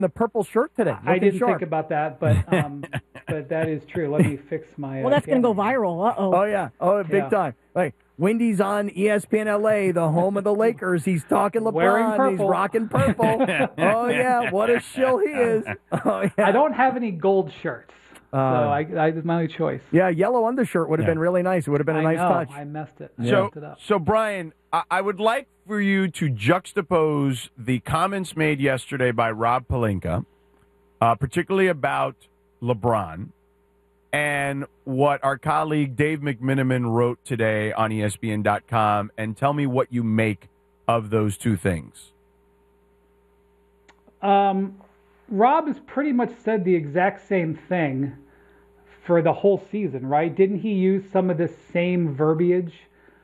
the purple shirt today. I didn't think about that, but but that is true. Let me fix my. Well, that's going to go viral. Uh-oh. Oh, yeah. Oh, big time. Right. Wendy's on ESPN LA, the home of the Lakers. He's talking LeBron. He's rocking purple. Oh, yeah. What a shill he is. Oh, yeah. I don't have any gold shirts. So I it's my only choice. Yeah, yellow undershirt would have been really nice. It would have been a nice touch. I messed it. So Brian, I would like for you to juxtapose the comments made yesterday by Rob Pelinka, particularly about LeBron, and what our colleague Dave McMiniman wrote today on ESPN.com, and tell me what you make of those two things. Rob has pretty much said the exact same thing for the whole season, right? Didn't he use some of this same verbiage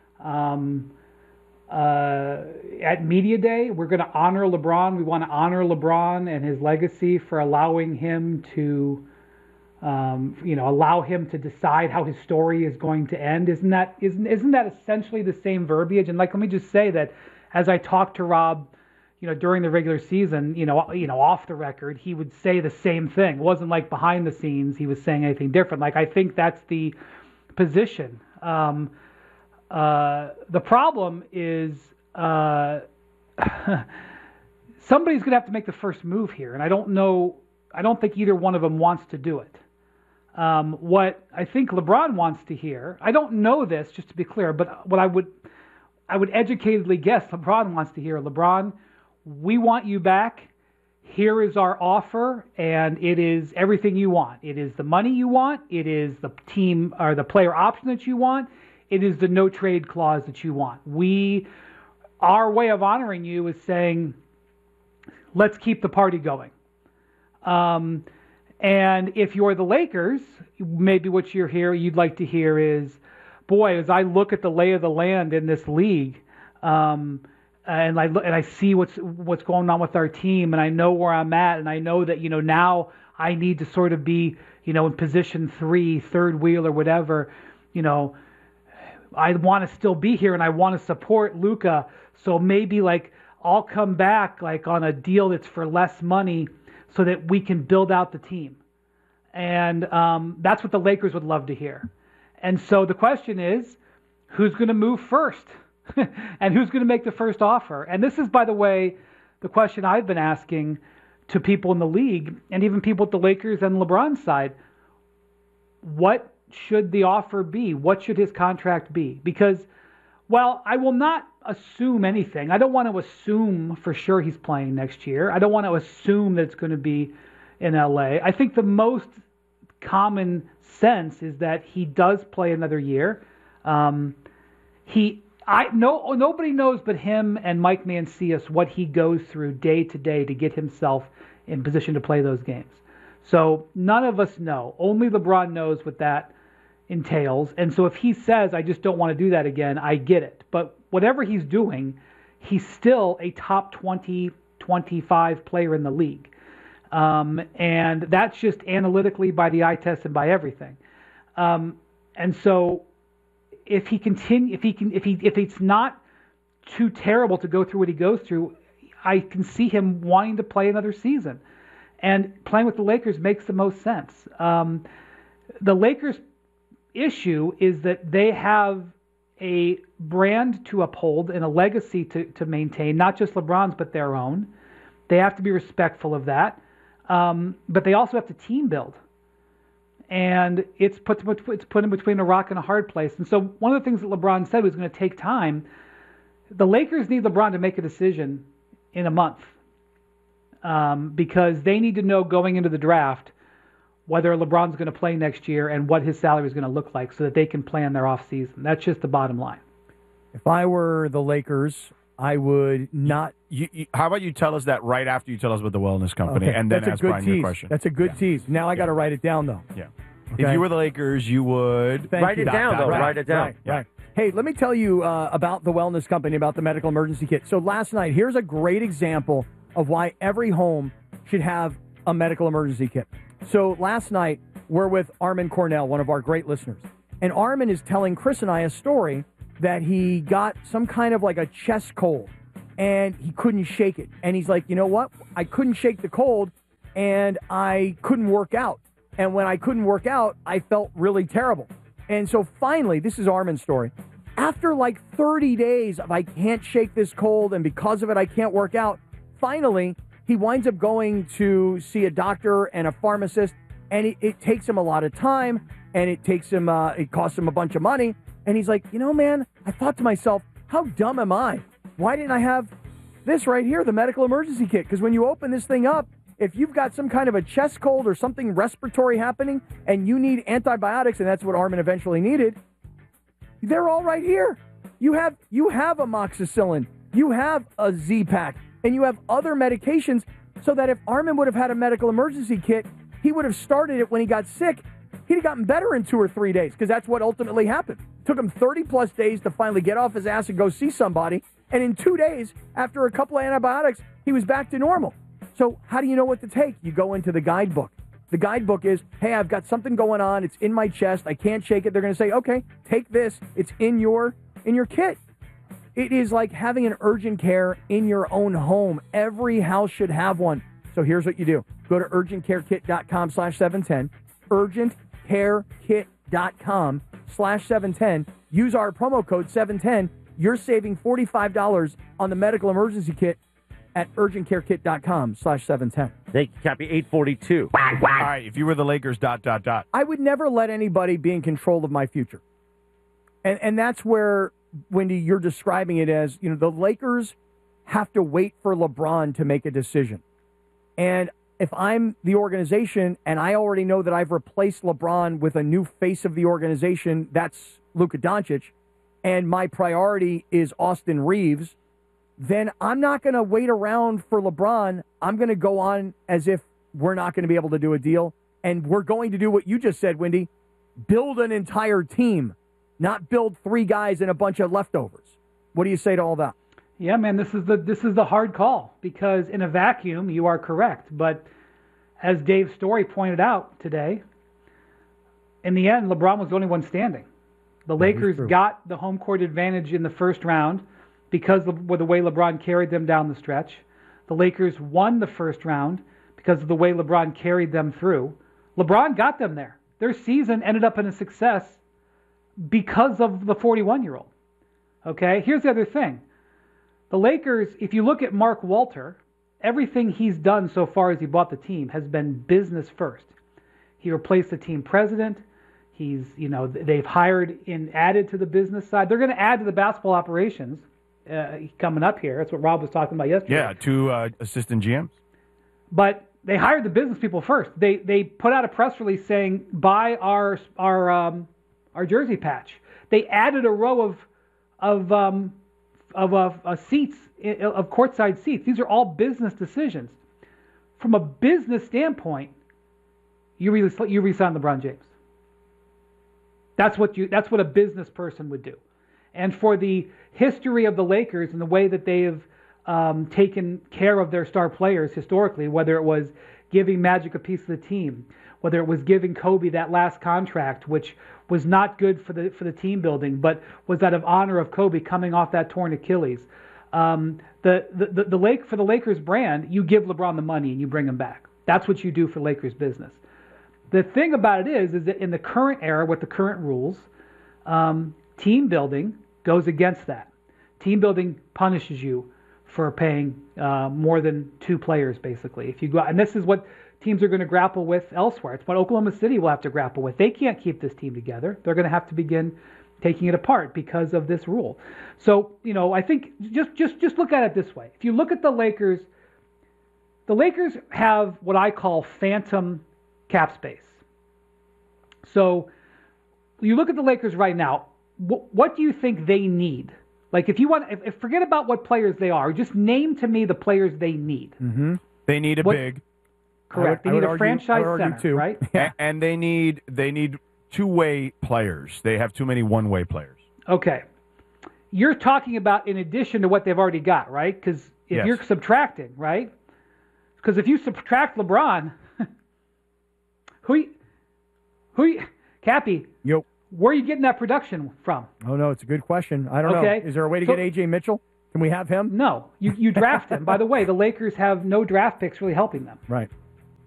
at Media Day? We're going to honor LeBron. We want to honor LeBron and his legacy for allowing him to, allow him to decide how his story is going to end. Isn't that essentially the same verbiage? And let me just say that as I talked to Rob, during the regular season, off the record, he would say the same thing. It wasn't like behind the scenes he was saying anything different. I think that's the position. The problem is somebody's going to have to make the first move here, and I don't think either one of them wants to do it. What I think LeBron wants to hear, I don't know this, just to be clear, but what I would educatedly guess LeBron wants to hear, LeBron, we want you back. Here is our offer, and it is everything you want. It is the money you want. It is the team or the player option that you want. It is the no trade clause that you want. Our way of honoring you is saying, let's keep the party going. And if you're the Lakers, maybe what you'd like to hear is, boy, as I look at the lay of the land in this league, and I see what's going on with our team, and I know where I'm at, and I know that now I need to sort of be in position 3, third wheel or whatever. I want to still be here, and I want to support Luka. So maybe I'll come back on a deal that's for less money, so that we can build out the team. And that's what the Lakers would love to hear. And so the question is, who's going to move first? And who's going to make the first offer? And this is, by the way, the question I've been asking to people in the league and even people at the Lakers and LeBron's side. What should the offer be? What should his contract be? Because, well, I will not assume anything. I don't want to assume for sure he's playing next year. I don't want to assume that it's going to be in LA. I think the most common sense is that he does play another year. Nobody knows but him and Mike Mancias what he goes through day to day to get himself in position to play those games. So none of us know. Only LeBron knows what that entails. And so if he says, I just don't want to do that again, I get it. But whatever he's doing, he's still a top 20, 25 player in the league. And that's just analytically by the eye test and by everything. And so if it's not too terrible to go through what he goes through, I can see him wanting to play another season. And playing with the Lakers makes the most sense. The Lakers' issue is that they have a brand to uphold and a legacy to maintain, not just LeBron's, but their own. They have to be respectful of that. But they also have to team build. And it's put him between a rock and a hard place. And so one of the things that LeBron said was going to take time. The Lakers need LeBron to make a decision in a month. Because they need to know going into the draft whether LeBron's going to play next year and what his salary is going to look like so that they can plan their offseason. That's just the bottom line. If I were the Lakers, I would not. How about you tell us that right after you tell us about the wellness company, and then ask Brian your question. That's a good tease. Now I got to write it down, though. Yeah. Okay. If you were the Lakers, you would write it down, though. Write it down. Right. Hey, let me tell you about the wellness company, about the medical emergency kit. So last night, here's a great example of why every home should have a medical emergency kit. So last night, we're with Armin Cornell, one of our great listeners. And Armin is telling Chris and I a story that he got some kind of like a chest cold, and he couldn't shake it. And he's like, you know what? I couldn't shake the cold, and I couldn't work out. And when I couldn't work out, I felt really terrible. And so finally, this is Armin's story. After like 30 days of I can't shake this cold, and because of it, I can't work out, finally, he winds up going to see a doctor and a pharmacist, and it takes him a lot of time, and it costs him a bunch of money. And he's like, man, I thought to myself, how dumb am I? Why didn't I have this right here, the medical emergency kit? Because when you open this thing up, if you've got some kind of a chest cold or something respiratory happening and you need antibiotics, and that's what Armin eventually needed, they're all right here. You have amoxicillin, you have a Z-Pack, and you have other medications, so that if Armin would have had a medical emergency kit, he would have started it when he got sick. He'd have gotten better in 2 or 3 days, because that's what ultimately happened. It took him 30-plus days to finally get off his ass and go see somebody, and in 2 days, after a couple of antibiotics, he was back to normal. So how do you know what to take? You go into the guidebook. The guidebook is, hey, I've got something going on. It's in my chest. I can't shake it. They're going to say, okay, take this. It's in your kit. It is like having an urgent care in your own home. Every house should have one. So here's what you do. Go to urgentcarekit.com/710, urgentcarekit.com/710. Use our promo code 710. You're saving $45 on the medical emergency kit at urgentcarekit.com/710. Thank you, Cappy. 842. All right, if you were the Lakers, ... I would never let anybody be in control of my future. And that's where, Wendy, you're describing it as, the Lakers have to wait for LeBron to make a decision. And if I'm the organization and I already know that I've replaced LeBron with a new face of the organization, that's Luka Doncic, and my priority is Austin Reeves, then I'm not going to wait around for LeBron. I'm going to go on as if we're not going to be able to do a deal. And we're going to do what you just said, Wendy, build an entire team, not build 3 guys and a bunch of leftovers. What do you say to all that? Yeah, man, this is the hard call, because in a vacuum, you are correct. But as Dave Story pointed out today, in the end, LeBron was the only one standing. The Lakers got the home court advantage in the first round because of the way LeBron carried them down the stretch. The Lakers won the first round because of the way LeBron carried them through. LeBron got them there. Their season ended up in a success because of the 41-year-old. Okay, here's the other thing. The Lakers, if you look at Mark Walter, everything he's done so far as he bought the team has been business first. He replaced the team president. They've hired and added to the business side. They're going to add to the basketball operations coming up here. That's what Rob was talking about yesterday. Yeah, 2 assistant GMs. But they hired the business people first. They put out a press release saying, buy our jersey patch. They added a row of seats, of courtside seats. These are all business decisions. From a business standpoint, you re-sign LeBron James. That's what a business person would do. And for the history of the Lakers and the way that they have taken care of their star players historically, whether it was giving Magic a piece of the team, whether it was giving Kobe that last contract, which was not good for the team building, but was out of honor of Kobe coming off that torn Achilles. For the Lakers brand, you give LeBron the money and you bring him back. That's what you do for Lakers business. The thing about it is that in the current era with the current rules, team building goes against that. Team building punishes you for paying more than 2 players, basically. If you go, and this is what teams are going to grapple with elsewhere. It's what Oklahoma City will have to grapple with. They can't keep this team together. They're going to have to begin taking it apart because of this rule. So, I think just look at it this way. If you look at the Lakers have what I call phantom cap space. So you look at the Lakers right now, what do you think they need? Like, if you want, forget about what players they are, just name to me the players they need. Mm-hmm. They need a big. Correct. They need a franchise center, right? Yeah. And they need 2-way players. They have too many 1-way players. Okay. You're talking about in addition to what they've already got, right? Because if you're subtracting, right? Because if you subtract LeBron, Cappy, Yo. Where are you getting that production from? Oh, no, it's a good question. I don't know. Is there a way to get A.J. Mitchell? Can we have him? No. You draft him. By the way, the Lakers have no draft picks really helping them. Right.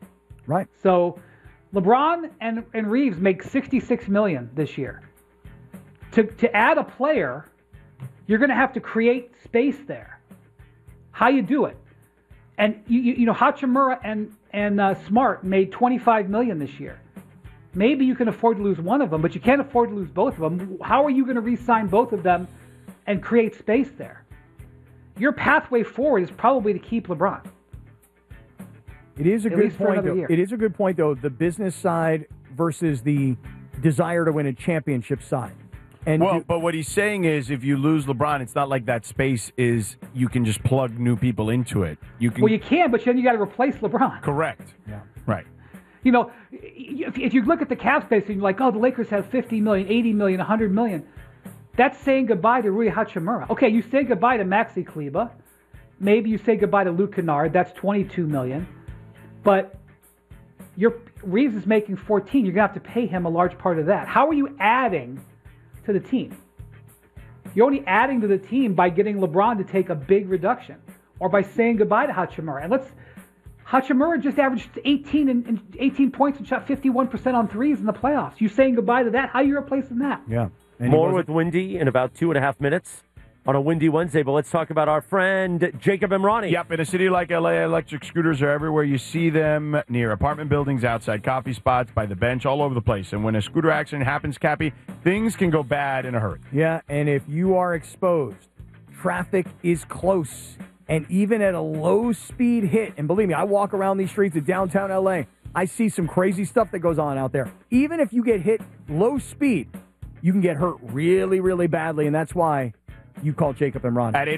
Right. So LeBron and Reeves make $66 million this year. To add a player, you're going to have to create space there. How you do it? And you know Hachimura and Smart made $25 million this year. Maybe you can afford to lose one of them, but you can't afford to lose both of them. How are you going to re-sign both of them and create space there? Your pathway forward is probably to keep LeBron. It is a At good least for point. another Though. year. It is a good point, though. The business side versus the desire to win a championship side. And but what he's saying is, if you lose LeBron, it's not like that space is you can just plug new people into it. You can. Well, you can, but then you got to replace LeBron. Correct. Yeah. Right. You know, if you look at the cap space and you're like, oh, the Lakers have 50 million, 80 million, 100 million, that's saying goodbye to Rui Hachimura. Okay, you say goodbye to Maxi Kleber. Maybe you say goodbye to Luke Kennard. That's 22 million. But Reeves is making 14. You're going to have to pay him a large part of that. How are you adding to the team? You're only adding to the team by getting LeBron to take a big reduction or by saying goodbye to Hachimura. And Hachimura just averaged 18 points and shot 51% on threes in the playoffs. You saying goodbye to that? How are you replacing that? Yeah. And More with Windy in about 2.5 minutes on a Windy Wednesday, but let's talk about our friend Jacob Emrani. Yep, in a city like LA, electric scooters are everywhere. You see them near apartment buildings, outside coffee spots, by the bench, all over the place. And when a scooter accident happens, Cappy, things can go bad in a hurry. Yeah, and if you are exposed, traffic is close. And even at a low-speed hit, and believe me, I walk around these streets of downtown L.A., I see some crazy stuff that goes on out there. Even if you get hit low speed, you can get hurt really, really badly, and that's why you call Jacob Emrani. At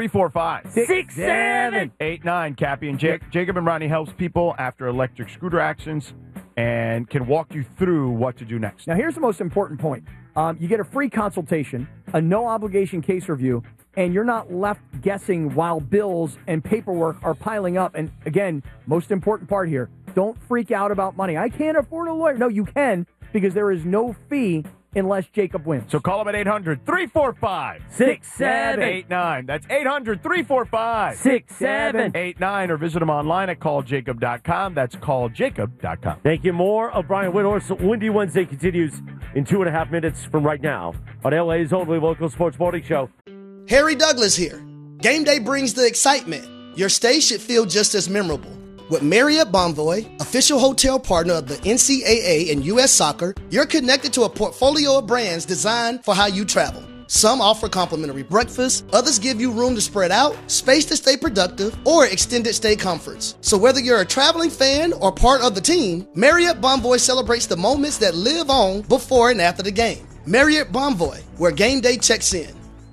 800-345-6789, Cappy. And Jacob Emrani helps people after electric scooter accidents and can walk you through what to do next. Now, here's the most important point. You get a free consultation, a no-obligation case review, and you're not left guessing while bills and paperwork are piling up. And again, most important part here, don't freak out about money. I can't afford a lawyer. No, you can, because there is no fee unless Jacob wins. So call him at 800-345-6789. That's 800-345-6789. Or visit him online at calljacob.com. That's calljacob.com. Thank you. More of Brian Windhorst. Windy Wednesday continues in 2.5 minutes from right now on LA's only local sports morning show. Harry Douglas here. Game day brings the excitement. Your stay should feel just as memorable. With Marriott Bonvoy, official hotel partner of the NCAA and U.S. Soccer, you're connected to a portfolio of brands designed for how you travel. Some offer complimentary breakfast, others give you room to spread out, space to stay productive, or extended stay comforts. So whether you're a traveling fan or part of the team, Marriott Bonvoy celebrates the moments that live on before and after the game. Marriott Bonvoy, where game day checks in.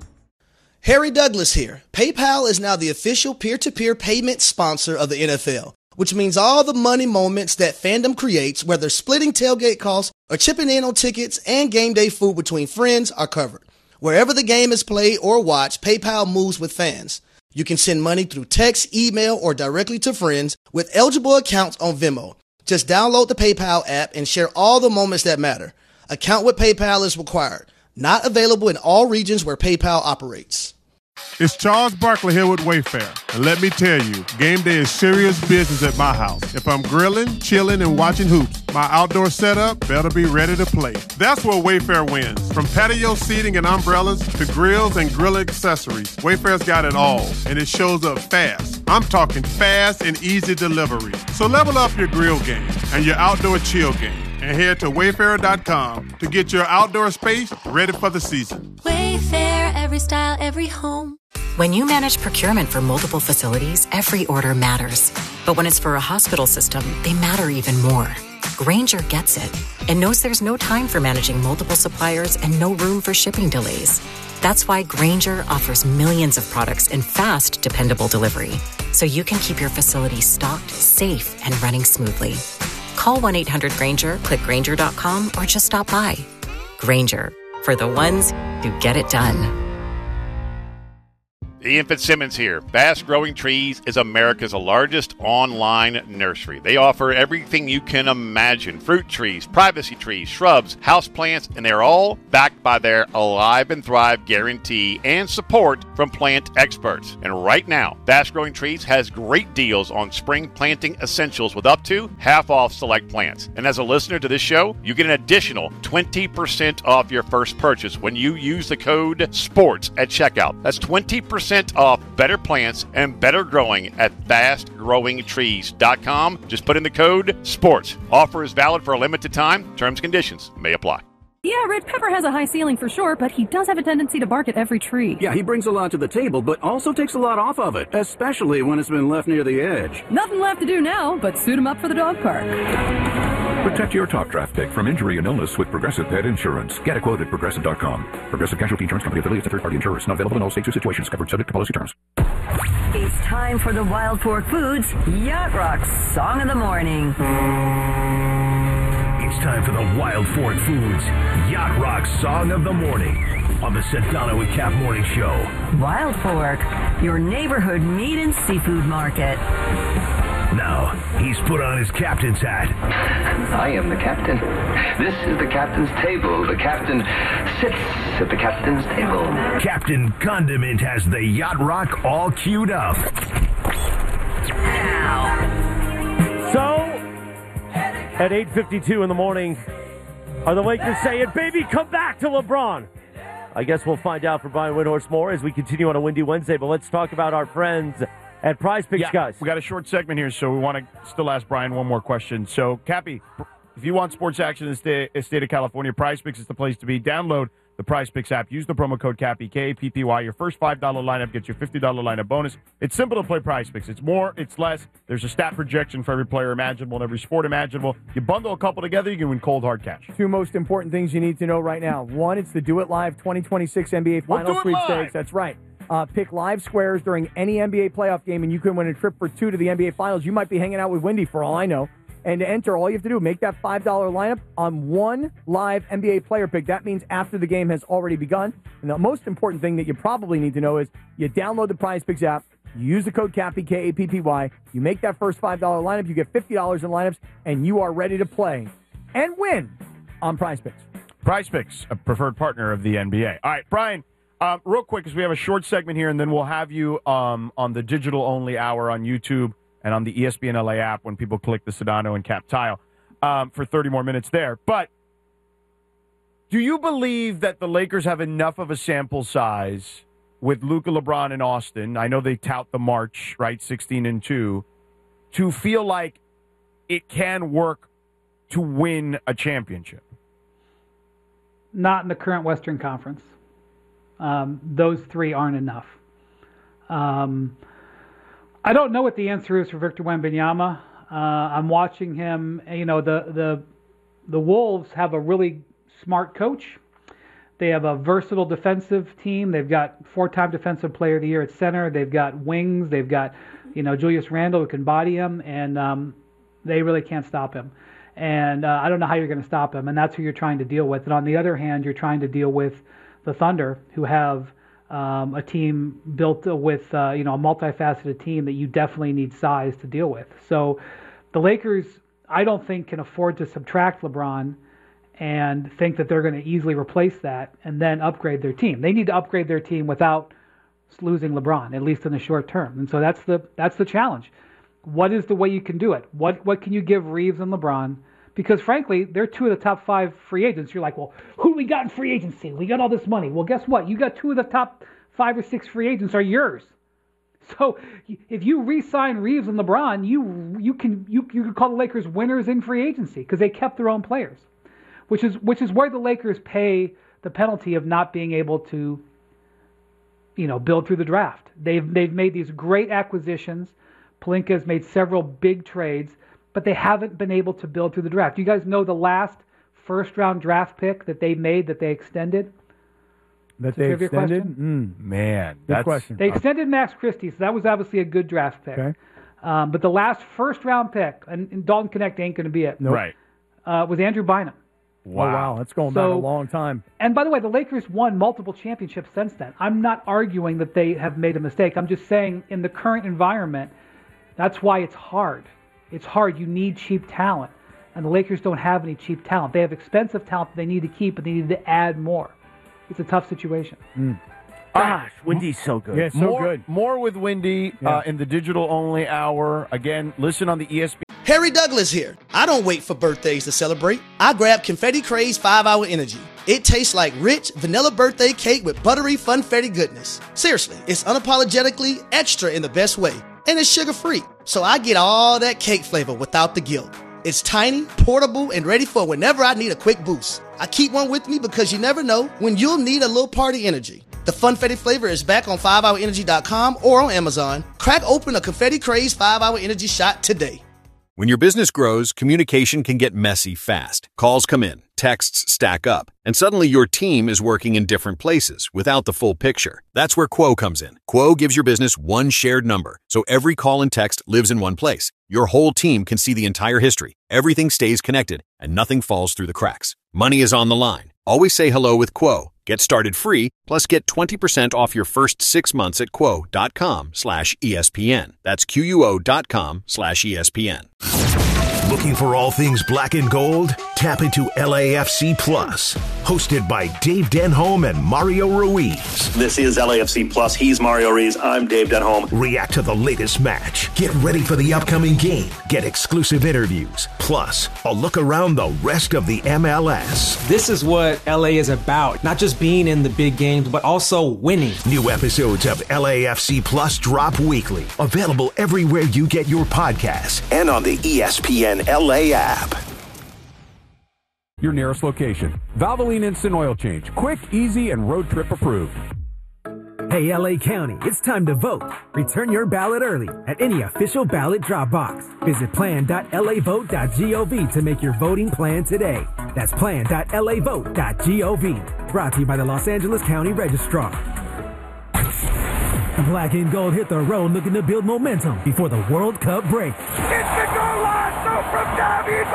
Harry Douglas here. PayPal is now the official peer-to-peer payment sponsor of the NFL, which means all the money moments that fandom creates, whether splitting tailgate costs or chipping in on tickets and game day food between friends, are covered. Wherever the game is played or watched, PayPal moves with fans. You can send money through text, email, or directly to friends with eligible accounts on Venmo. Just download the PayPal app and share all the moments that matter. Account with PayPal is required. Not available in all regions where PayPal operates. It's Charles Barkley here with Wayfair. And let me tell you, game day is serious business at my house. If I'm grilling, chilling, and watching hoops, my outdoor setup better be ready to play. That's where Wayfair wins. From patio seating and umbrellas to grills and grill accessories, Wayfair's got it all, and it shows up fast. I'm talking fast and easy delivery. So level up your grill game and your outdoor chill game, and head to Wayfair.com to get your outdoor space ready for the season. Wayfair, every style, every home. When you manage procurement for multiple facilities, every order matters. But when it's for a hospital system, they matter even more. Grainger gets it and knows there's no time for managing multiple suppliers and no room for shipping delays. That's why Grainger offers millions of products in fast, dependable delivery, so you can keep your facility stocked, safe, and running smoothly. Call 1-800-GRAINGER, click Grainger.com, or just stop by. Grainger, for the ones who get it done. Ian Fitzsimmons here. Fast Growing Trees is America's largest online nursery. They offer everything you can imagine. Fruit trees, privacy trees, shrubs, houseplants, and they're all backed by their Alive and Thrive guarantee and support from plant experts. And right now, Fast Growing Trees has great deals on spring planting essentials with up to half off select plants. And as a listener to this show, you get an additional 20% off your first purchase when you use the code SPORTS at checkout. That's 20% off better plants and better growing at fastgrowingtrees.com. Just put in the code SPORTS. Offer is valid for a limited time. Terms and conditions may apply. Yeah, Red Pepper has a high ceiling for sure, but he does have a tendency to bark at every tree. Yeah, he brings a lot to the table, but also takes a lot off of it, especially when it's been left near the edge. Nothing left to do now but suit him up for the dog park. Protect your top draft pick from injury and illness with Progressive Pet Insurance. Get a quote at Progressive.com. Progressive Casualty Insurance Company affiliates and third-party insurers. Not available in all states or situations. Covered subject to policy terms. It's time for the Wild Fork Foods Yacht Rock Song of the Morning. It's time for the Wild Fork Foods Yacht Rock Song of the Morning on the Sedano and Cap Morning Show. Wild Fork, your neighborhood meat and seafood market. Now, he's put on his captain's hat. I am the captain. This is the captain's table. The captain sits at the captain's table. Captain Condiment has the Yacht Rock all queued up. Now. So, at 8:52 in the morning, are the Lakers saying, baby, come back to LeBron? I guess we'll find out from Brian Windhorst more as we continue on a Windy Wednesday, but let's talk about our friends at Prize Picks, guys. We got a short segment here, so we want to still ask Brian one more question. So, Cappy, if you want sports action in the state of California, Prize Picks is the place to be. Download the Prize Picks app. Use the promo code Cappy, K-A-P-P-Y. Your first $5 lineup gets your $50 lineup bonus. It's simple to play Prize Picks. It's more, it's less. There's a stat projection for every player imaginable and every sport imaginable. You bundle a couple together, you can win cold hard cash. Two most important things you need to know right now. One, it's the Do It Live 2026 NBA Finals Sweepstakes. That's right. Pick live squares during any NBA playoff game, and you can win a trip for two to the NBA Finals. You might be hanging out with Wendy for all I know. And to enter, all you have to do, make that $5 lineup on one live NBA player pick. That means after the game has already begun. And the most important thing that you probably need to know is you download the Prize Picks app, you use the code Cappy, K-A-P-P-Y, you make that first $5 lineup, you get $50 in lineups, and you are ready to play and win on Prize Picks. Prize Picks, a preferred partner of the NBA. All right, Brian, real quick, because we have a short segment here, and then we'll have you on the digital-only hour on YouTube and on the ESPN LA app when people click the Sedano and Cap tile for 30 more minutes there. But do you believe that the Lakers have enough of a sample size with Luka, LeBron, and Austin? I know they tout the March, right, 16-2, to feel like it can work to win a championship? Not in the current Western Conference. Those three aren't enough. I don't know what the answer is for Victor Wembanyama. I'm watching him. You know, the Wolves have a really smart coach. They have a versatile defensive team. They've got 4-time Defensive Player of the Year at center. They've got wings. They've got, Julius Randle who can body him, and they really can't stop him. And I don't know how you're going to stop him, and that's who you're trying to deal with. And on the other hand, you're trying to deal with the Thunder, who have a team built with, a multifaceted team that you definitely need size to deal with. So the Lakers, I don't think, can afford to subtract LeBron and think that they're going to easily replace that and then upgrade their team. They need to upgrade their team without losing LeBron, at least in the short term. And so that's the challenge. What is the way you can do it? What can you give Reeves and LeBron? Because, frankly, they're two of the top 5 free agents. You're like, well, who we got in free agency? We got all this money. Well, guess what? You got 2 of the top 5 or 6 free agents are yours. So if you re-sign Reeves and LeBron, you can call the Lakers winners in free agency because they kept their own players, which is where the Lakers pay the penalty of not being able to, build through the draft. They've made these great acquisitions. Pelinka has made several big trades, but they haven't been able to build through the draft. You guys know the last first-round draft pick that they made that they extended? That they extended? Man, good question. They extended Max Christie, so that was obviously a good draft pick. Okay. But the last first-round pick, and Dalton Connect ain't going to be it. Nope. Right. Was Andrew Bynum. Wow. Oh, wow. That's going back a long time. And by the way, the Lakers won multiple championships since then. I'm not arguing that they have made a mistake. I'm just saying in the current environment, that's why it's hard. It's hard. You need cheap talent. And the Lakers don't have any cheap talent. They have expensive talent that they need to keep, but they need to add more. It's a tough situation. Gosh, Wendy's so good. Yeah, so good. More with Wendy in the digital-only hour. Again, listen on the ESPN. Harry Douglas here. I don't wait for birthdays to celebrate. I grab Confetti Craze 5-Hour Energy. It tastes like rich vanilla birthday cake with buttery funfetti goodness. Seriously, it's unapologetically extra in the best way. And it's sugar-free, so I get all that cake flavor without the guilt. It's tiny, portable, and ready for whenever I need a quick boost. I keep one with me because you never know when you'll need a little party energy. The Funfetti flavor is back on 5hourenergy.com or on Amazon. Crack open a Confetti Craze 5-Hour Energy shot today. When your business grows, communication can get messy fast. Calls come in, texts stack up, and suddenly your team is working in different places without the full picture. That's where Quo comes in. Quo gives your business one shared number, so every call and text lives in one place. Your whole team can see the entire history. Everything stays connected, and nothing falls through the cracks. Money is on the line. Always say hello with Quo. Get started free, plus get 20% off your first 6 months at quo.com/ESPN. That's QUO.com/ESPN. Looking for all things black and gold? Tap into LAFC Plus, hosted by Dave Denholm and Mario Ruiz. This is LAFC Plus. He's Mario Ruiz. I'm Dave Denholm. React to the latest match. Get ready for the upcoming game. Get exclusive interviews. Plus, a look around the rest of the MLS. This is what LA is about. Not just being in the big games, but also winning. New episodes of LAFC Plus drop weekly. Available everywhere you get your podcasts and on the ESPN LA app. Your nearest location. Valvoline Instant Oil Change. Quick, easy, and road trip approved. Hey, LA County, it's time to vote. Return your ballot early at any official ballot drop box. Visit plan.lavote.gov to make your voting plan today. That's plan.lavote.gov. Brought to you by the Los Angeles County Registrar. The black and gold hit the road looking to build momentum before the World Cup break. It's the golazo from David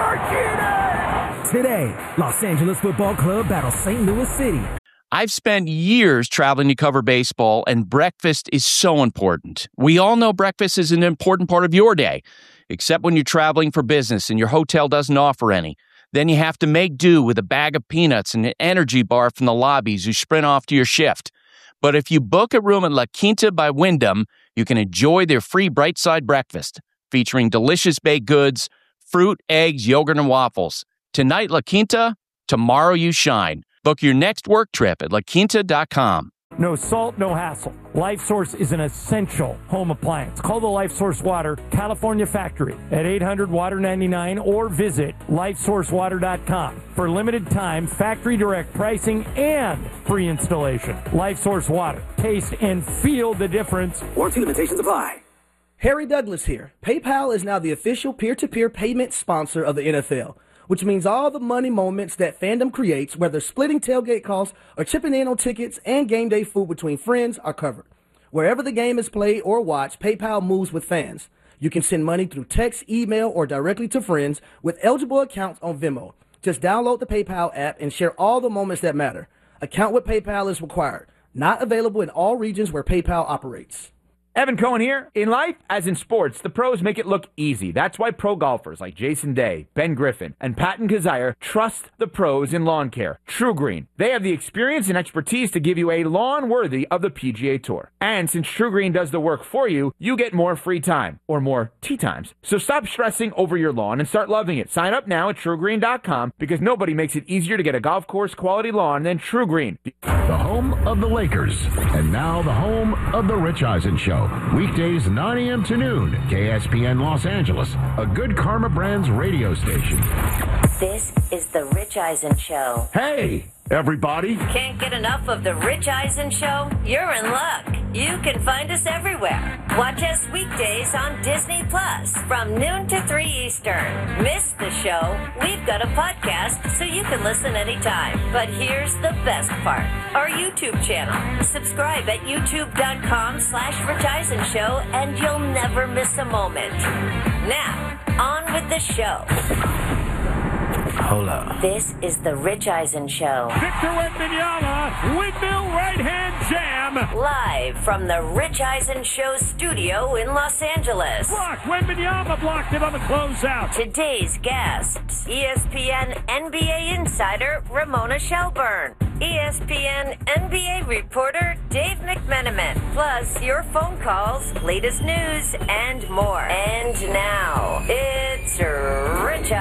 Martinez! Today, Los Angeles Football Club battles St. Louis City. I've spent years traveling to cover baseball, and breakfast is so important. We all know breakfast is an important part of your day, except when you're traveling for business and your hotel doesn't offer any. Then you have to make do with a bag of peanuts and an energy bar from the lobbies you sprint off to your shift. But if you book a room at La Quinta by Wyndham, you can enjoy their free Bright Side breakfast, featuring delicious baked goods, fruit, eggs, yogurt, and waffles. Tonight, La Quinta, tomorrow you shine. Book your next work trip at laquinta.com. No salt, no hassle. LifeSource is an essential home appliance. Call the LifeSource Water California factory at 800-WATER-99 or visit LifeSourceWater.com. For limited time, factory direct pricing and free installation. LifeSource Water. Taste and feel the difference. Warranty limitations apply. Harry Douglas here. PayPal is now the official peer-to-peer payment sponsor of the NFL, which means all the money moments that fandom creates, whether splitting tailgate costs or chipping in on tickets and game day food between friends, are covered. Wherever the game is played or watched, PayPal moves with fans. You can send money through text, email, or directly to friends with eligible accounts on Venmo. Just download the PayPal app and share all the moments that matter. Account with PayPal is required. Not available in all regions where PayPal operates. Evan Cohen here. In life, as in sports, the pros make it look easy. That's why pro golfers like Jason Day, Ben Griffin, and Patton Kazire trust the pros in lawn care. True Green. They have the experience and expertise to give you a lawn worthy of the PGA Tour. And since True Green does the work for you, you get more free time, or more tee times. So stop stressing over your lawn and start loving it. Sign up now at TrueGreen.com because nobody makes it easier to get a golf course quality lawn than True Green. The home of the Lakers. And now the home of the Rich Eisen Show. Weekdays 9 a.m. to noon. KSPN Los Angeles. A Good Karma Brands radio station. This is the Rich Eisen Show. Hey, everybody. Can't get enough of the Rich Eisen Show? You're in luck. You can find us everywhere. Watch us weekdays on Disney Plus from noon to 3 Eastern. Miss the show? We've got a podcast so you can listen anytime. But here's the best part. Our YouTube channel. Subscribe at youtube.com/Rich Eisen Show and you'll never miss a moment. Now, on with the show. Hold up. This is the Rich Eisen Show. Victor Wembanyama, windmill right-hand jam. Live from the Rich Eisen Show studio in Los Angeles. Blocked. Wembanyama blocked it on the closeout. Today's guests, ESPN NBA insider Ramona Shelburne, ESPN NBA reporter Dave McMenamin, plus your phone calls, latest news, and more. And now, it's Rich